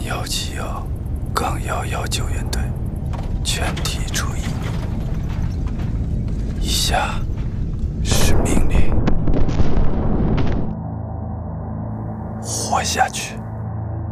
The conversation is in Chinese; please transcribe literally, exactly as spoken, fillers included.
幺七幺杠幺幺救援队全体注意，以下是命令：活下去。